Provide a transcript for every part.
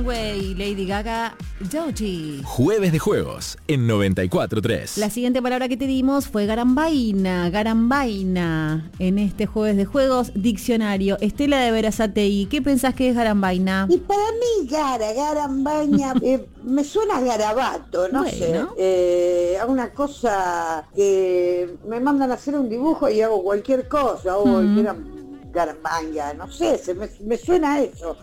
Runway, Lady Gaga, Doji. Jueves de Juegos en 94.3. La siguiente palabra que te dimos fue garambaina. Garambaina. En este Jueves de Juegos, diccionario. Estela de Verazategui, ¿qué pensás que es garambaina? Y para mí, garambaina, me suena a garabato, no sé. A una cosa que me mandan a hacer un dibujo y hago cualquier cosa, o garambanga, no sé, me suena a eso,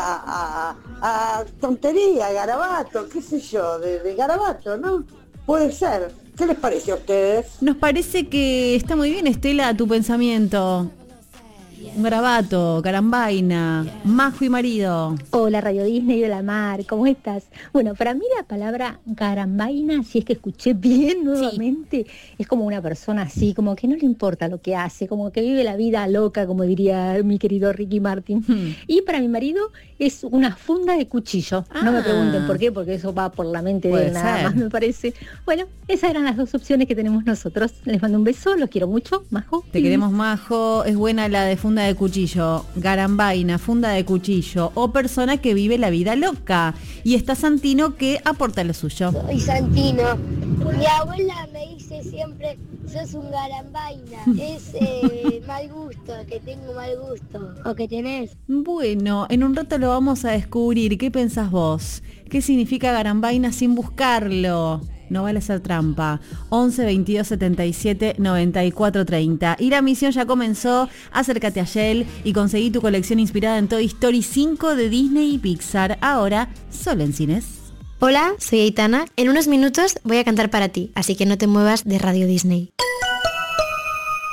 a tontería, garabato, qué sé yo, de garabato, ¿no? Puede ser. ¿Qué les parece a ustedes? Nos parece que está muy bien, Estela, tu pensamiento. Un garabato, garambaina, Majo y marido. Hola Radio Disney de la Mar, ¿cómo estás? Bueno, para mí la palabra garambaina, si es que escuché bien nuevamente, es como una persona así, como que no le importa lo que hace, como que vive la vida loca, como diría mi querido Ricky Martin. Y para mi marido es una funda de cuchillo. No me pregunten por qué, porque eso va por la mente de él nada más, me parece. Bueno, esas eran las dos opciones que tenemos nosotros. Les mando un beso, los quiero mucho, Majo. Te queremos, Majo. Es buena la de funda de cuchillo, garambaina, funda de cuchillo, o persona que vive la vida loca. Y está Santino, que aporta lo suyo. Soy Santino. Mi abuela me dice siempre, sos un garambaina. Es mal gusto, que tengo mal gusto, o que tenés. Bueno, en un rato lo vamos a descubrir. ¿Qué pensás vos? ¿Qué significa garambaina sin buscarlo? No vale hacer trampa. 11 22 77 94 30. Y la misión ya comenzó. Acércate a Shell y conseguí tu colección inspirada en Toy Story 5 de Disney y Pixar. Ahora, solo en cines. Hola, soy Aitana. En unos minutos voy a cantar para ti, así que no te muevas de Radio Disney.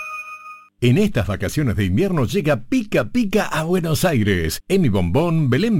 En estas vacaciones de invierno llega Pica Pica a Buenos Aires. En Mi Bombón, Belén